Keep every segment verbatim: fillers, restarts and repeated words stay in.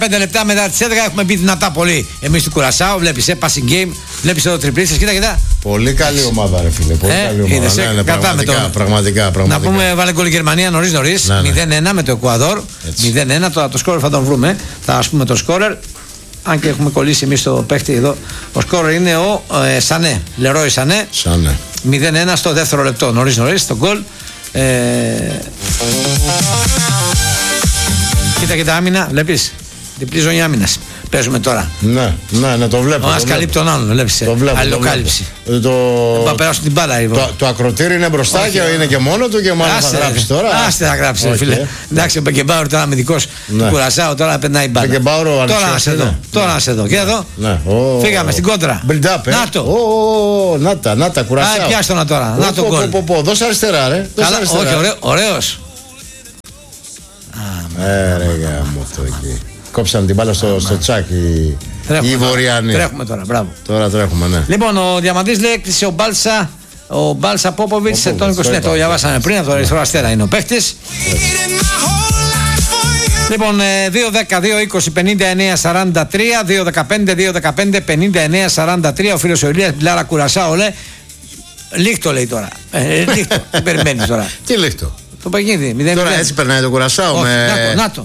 Πέντε λεπτά μετά τις έντεκα έχουμε μπει δυνατά πολύ. Εμείς του Κουρασάου, βλέπεις, ε, passing game, βλέπεις εδώ τριπλίσες, κοίτα, κοίτα. Πολύ καλή ομάδα, ρε φίλε. Πολύ Ε, καλή ομάδα. είδες, ε, Ναι, ναι, πραγματικά, το... πραγματικά, πραγματικά. Να πούμε, βάλε γκολ η Γερμανία νωρίς νωρίς. Ναι, ναι. μηδέν ένα με το Εκουαδόρ. μηδέν ένα, τώρα το σκόρερ θα τον βρούμε. Θα ας πούμε το σκόρερ. Αν και έχουμε κολλήσει εμείς το παίχτη εδώ. Ο σκόρερ είναι ο ε, Σανέ. Λερόι Σανέ. Σανέ. μηδέν ένα στο δεύτερο λεπτό. Νωρίς νωρίς το γκολ. Ε... Κοίτα, κοίτα, άμυνα, βλέπεις. Διπλή ζώνη άμυνας. Παίζουμε τώρα. Ναι, ναι, ναι, το βλέπω. Ο ένας καλύπτει τον άλλον, βλέπεις. Το βλέπω. Αλληλοκάλυψη. Το, το... Θα περάσουν την μπάλα, λοιπόν. Το, το ακροτήρι είναι μπροστά. Όχι, και είναι και μόνο του και μάλλον θα γράψει τώρα. Άστε θα γράψει, okay. φίλε. Εντάξει, ο Μπεκεμπάουρ τώρα αμυντικός του Κουρασάου, τώρα περνάει μπάλα. Μπεκεμπάουρ ο Τώρα να σε δω. Τώρα να σε δω. Και εδώ. Φύγαμε στην κόντρα. Να το. Να τα, να τα, Κουρασάου. Α, πιάστονα τώρα. Να το γκολ. Δώσε αριστερά, ρε. Όχι, ωραίος. Ε, ρε γάμο το εκεί. Κόψαν την μπάλα στο, στο τσάκι οι Βορειανοί. Τρέχουμε τώρα, μπράβο. Τώρα τρέχουμε, ναι. Λοιπόν, ο Διαμαντής λέει έκτισε ο Μπάλσα, ο Μπάλσα Πόποβιτς σε τον είκοσι. Ναι, το διαβάσαμε πριν, από το αριστερό αστέρα είναι ο παίχτης. Λοιπόν, δύο δέκα, δύο είκοσι, πενήντα εννέα σαράντα τρία, δύο δεκαπέντε, δύο δεκαπέντε, πενήντα εννέα σαράντα τρία. Ο φίλος ο Ηλίας Μπιλάρα Κουρασάου λέει. Λίχτο λέει τώρα. Λίχτο, τι περιμένεις τώρα. Τι λίχτο. Το παιχνίδι. Τώρα έτσι περνάει το Κουρασάου με. Να το.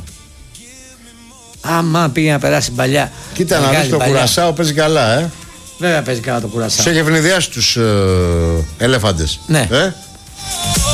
Άμα πήγε να περάσει παλιά. Κοίτα να δεις, το Κουρασάου παίζει καλά, ε. Βέβαια παίζει καλά το Κουρασάου. Σε έχει ευνηδιάσει τους ε, ελέφαντες. Ναι. Ε?